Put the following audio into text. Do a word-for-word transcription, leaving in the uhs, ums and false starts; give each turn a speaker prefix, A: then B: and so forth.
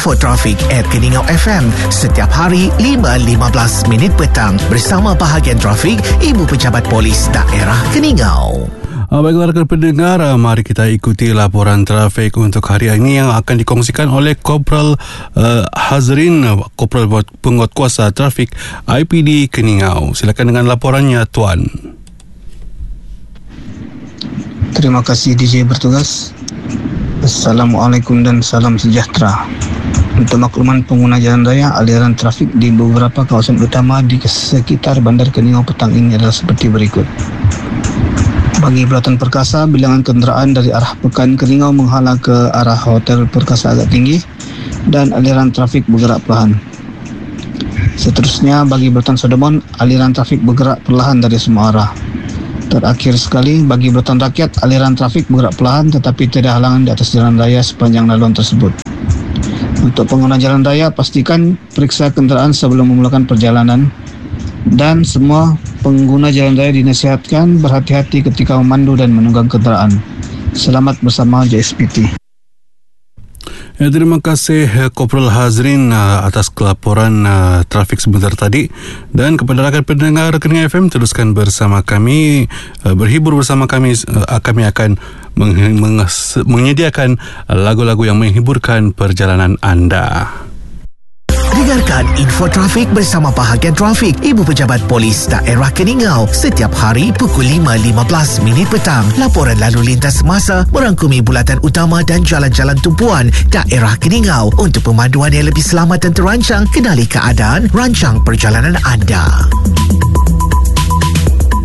A: info trafik at Keningau F M setiap hari lima lima belas minit petang bersama bahagian trafik Ibu Pejabat Polis Daerah Keningau.
B: Uh, baiklah rakan pendengar, uh, mari kita ikuti laporan trafik untuk hari ini yang akan dikongsikan oleh Kopral uh, Hazrin, Kopral Penguatkuasa Trafik I P D Keningau. Silakan dengan laporannya, Tuan.
C: Terima kasih D J bertugas. Assalamualaikum dan salam sejahtera. Untuk makluman pengguna jalan raya, aliran trafik di beberapa kawasan utama di sekitar Bandar Keningau petang ini adalah seperti berikut. Bagi Belautan Perkasa, bilangan kenderaan dari arah Pekan Keningau menghala ke arah Hotel Perkasa agak tinggi dan aliran trafik bergerak perlahan. Seterusnya, bagi Belautan Sodemon, aliran trafik bergerak perlahan dari semua arah. Terakhir sekali, bagi Belautan Rakyat, aliran trafik bergerak perlahan tetapi tidak halangan di atas jalan raya sepanjang laluan tersebut. Untuk pengguna jalan raya, pastikan periksa kenderaan sebelum memulakan perjalanan. Dan semua pengguna jalan raya dinasihatkan berhati-hati ketika memandu dan menunggang kenderaan. Selamat bersama J S P T.
B: Ya, terima kasih Kopral Hazrin uh, atas laporan uh, trafik sebentar tadi. Dan kepada rakan pendengar Keningau F M, teruskan bersama kami, uh, berhibur bersama kami. Uh, kami akan meng- meng- menyediakan lagu-lagu yang menghiburkan perjalanan anda.
A: Dengarkan info trafik bersama bahagian trafik Ibu Pejabat Polis Daerah Keningau setiap hari pukul lima lima belas minit petang. Laporan lalu lintas semasa merangkumi bulatan utama dan jalan-jalan tumpuan Daerah Keningau. Untuk pemanduan yang lebih selamat dan terancang, kenali keadaan rancang perjalanan anda.